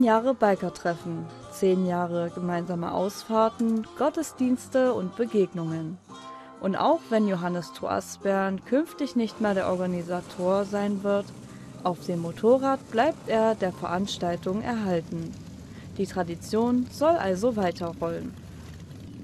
Jahre Bikertreffen, 10 Jahre gemeinsame Ausfahrten, Gottesdienste und Begegnungen. Und auch wenn Johannes to Aspern künftig nicht mehr der Organisator sein wird, auf dem Motorrad bleibt er der Veranstaltung erhalten. Die Tradition soll also weiterrollen.